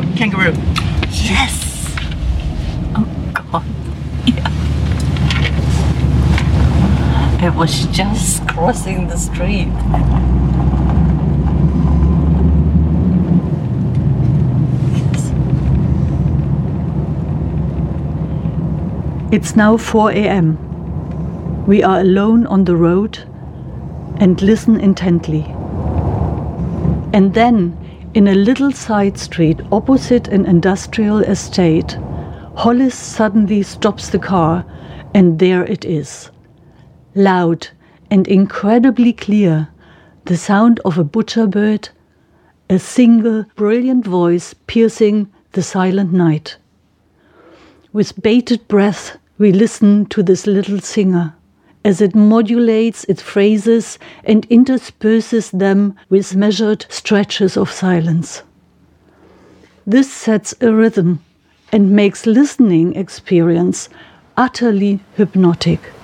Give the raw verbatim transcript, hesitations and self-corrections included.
Kangaroo. Yes. Oh God. Yeah. It was just crossing the street. Yes. It's now four a.m. We are alone on the road and listen intently. And then, in a little side street opposite an industrial estate, Hollis suddenly stops the car, and there it is. Loud and incredibly clear, the sound of a butcher bird, a single brilliant voice piercing the silent night. With bated breath, we listen to this little singer, as it modulates its phrases and intersperses them with measured stretches of silence. This sets a rhythm and makes listening experience utterly hypnotic.